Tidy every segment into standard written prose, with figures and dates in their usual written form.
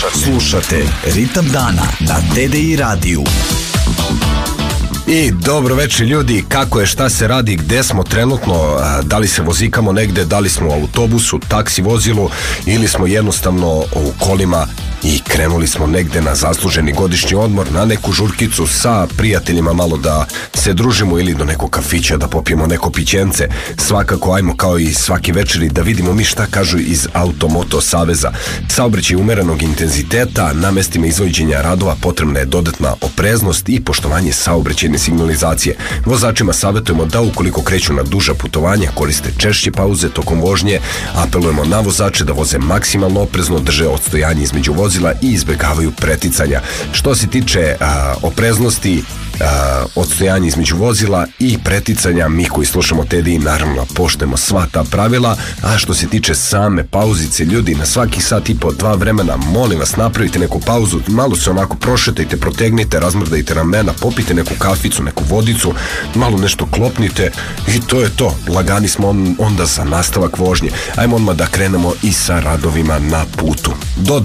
Slušate Ritam dana na TDI radiju. I dobro večer ljudi, kako je, šta se radi, gde smo trenutno, da li se vozikamo negde, da li smo u autobusu, taksi vozilu ili smo jednostavno u kolima i krenuli smo negde na zasluženi godišnji odmor, na neku žurkicu sa prijateljima, malo da se družimo ili do nekog kafića da popijemo neko pićence. Svakako ajmo kao i svaki večeri da vidimo mi šta kažu iz Automoto saveza. Saobraćaj umerenog intenziteta, na mestima izvođenja radova potrebna je dodatna opreznost i poštovanje saobraćajne signalizacije. Vozačima savjetujemo da ukoliko kreću na duža putovanja koriste češće pauze tokom vožnje. Apelujemo na vozače da voze maksimalno oprezno, drže odstojanje između vozila i izbegavaju preticanja. Što se tiče opreznosti, odstojanje između vozila i preticanja, mi koji slušamo TDI naravno poštujemo sva ta pravila. A što se tiče same pauzice, ljudi, na svaki sat i po 2 vremena molim vas napravite neku pauzu, malo se onako prošetajte, protegnite, razmrdajte ramena, popite neku kaficu, neku vodicu, malo nešto klopnite i to je to. Lagani smo onda za nastavak vožnje. Ajmo odmah da krenemo i sa radovima na putu. Do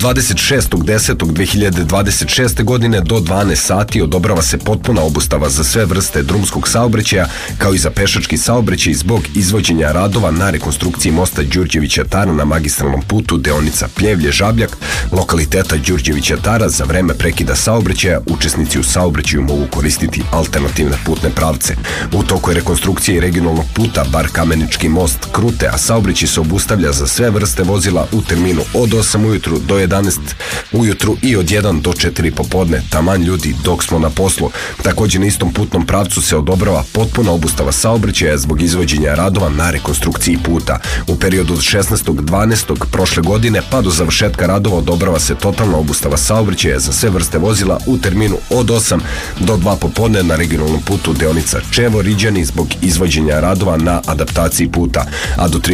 26.10.2026. godine do 12 sati odobrava se potpuna obustava za sve vrste drumskog saobraćaja kao i za pešački saobraćaj zbog izvođenja radova na rekonstrukciji mosta Đurđevića Tara na magistralnom putu deonica Pljevlje-Žabljak, lokaliteta Đurđevića Tara. Za vreme prekida saobraćaja učesnici u saobraćaju mogu koristiti alternativne putne pravce. U toku je rekonstrukcije i regionalnog puta Bar-Kamenički most Krute, a saobraćaj se obustavlja za sve vrste vozila u terminu od 8 ujutru do 11 ujutru i od 1 do 4 popodne, taman ljudi dok smo na poslu. Također na istom putnom pravcu se odobrava potpuna obustava saobraćaja zbog izvođenja radova na rekonstrukciji puta. U periodu od 16.12. prošle godine pa do završetka radova odobrava se totalna obustava saobraćaja za sve vrste vozila u terminu od 8 do 2 popodne na regionalnom putu deonica Čevo-Riđani zbog izvođenja radova na adaptaciji puta. A do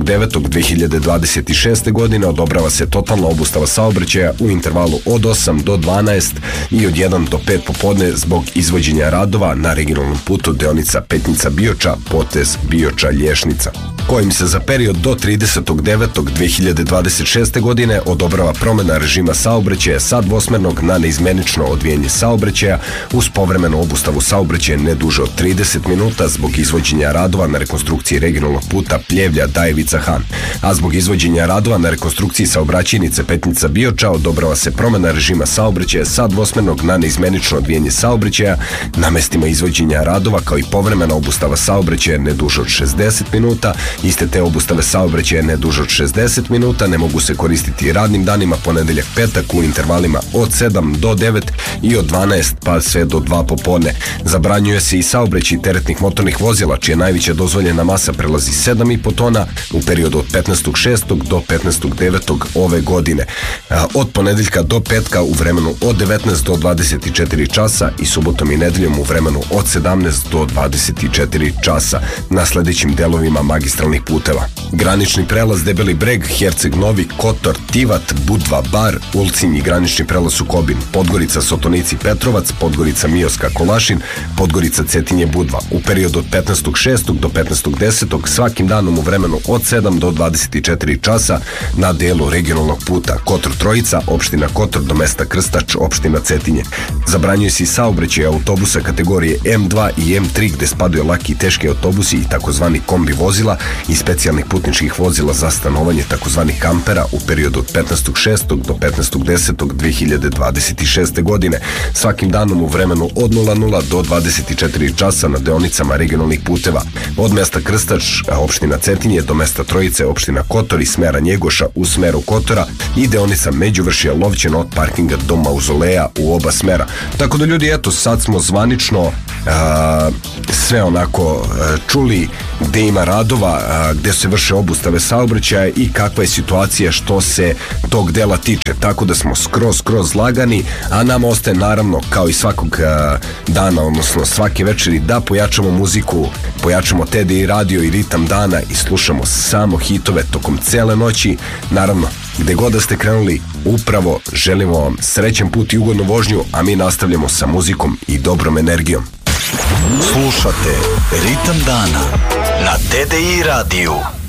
30.9.2026. godine odobrava se totalna obustava saobraćaja u intervalu od 8 do 12 i od 1 do 5 popodne zbog izvođenja radova na regionalnom putu deonica Petnica-Bioča, potez Bioča-Lješnica, kojim se za period do 30.9.2026. godine odobrava promena režima saobraćaja sa dvosmernog na neizmenično odvijanje saobraćaja uz povremenu obustavu saobraćaja ne duže od 30 minuta zbog izvođenja radova na rekonstrukciji regionalnog puta Pljevlja-Dajevica-Han. A zbog izvođenja radova na rekonstrukciji saobraćajnice Petnica-Bioča odobrava se promena režima saobraćaja sa dvosmernog na neizmenično odvijanje saobraćaja na mestima izvođenja radova kao i povremena obustava saobraćaja ne duže od 60 minuta. Iste te obustave saobraćaja ne duže od 60 minuta ne mogu se koristiti radnim danima ponedeljak, petak u intervalima od 7 do 9 i od 12 pa sve do 2 popodne. Zabranjuje se i saobraćaj teretnih motornih vozila čija najveća dozvoljena masa prelazi 7,5 tona u periodu od 15.6. do 15.9. ove godine. Od ponedeljka do petka u vremenu od 19 do 24 časa i subotom i nedeljom u vremenu od 17 do 24 časa na sledećim delovima magistralnih puteva: granični prelaz Debeli Breg, Herceg Novi, Kotor, Tivat, Budva, Bar, Ulcinj i granični prelaz Sukobin, Podgorica, Sotonici, Petrovac, Podgorica, Mioska, Kolašin, Podgorica, Cetinje, Budva. U periodu od 15.6. do 15.10. svakim danom u vremenu od 7 do 24 časa na delu regionalnog puta Kotor Trojica, opština Kotor do mesta Krstač, opština Cetinje. Zabranjuje se i saobraćaj autobusa kategorije M2 i M3 gde spadaju laki i teški autobusi i takozvani kombi vozila i specijalnih putničkih vozila za stanovanje takozvanih kampera u periodu od 15.6. do 15.10.2026. godine. Svakim danom u vremenu od 00 do 24 časa na deonicama regionalnih puteva od mesta Krstač, opština Cetinje do mesta Trojice, opština Kotor i smera Njegoša u smeru Kotora i deonica Međuvršija Lovćeno od parkinga do Mauzoleja u oba smera. Tako da ljudi, eto, sad smo zvanično sve onako čuli gde ima radova, gde se vrše obustave saobraćaja i kakva je situacija što se tog dela tiče. Tako da smo skroz lagani, a nama ostaje naravno kao i svakog dana, odnosno svake večeri, da pojačamo muziku, pojačamo TDI radio i ritam dana i slušamo samo hitove tokom cele noći. Naravno, gde god da ste krenuli, upravo želimo vam srećan put i ugodnu vožnju, a mi nastavljamo sa muzikom i dobrom energijom. Slušate Ritam dana na TDI radiju.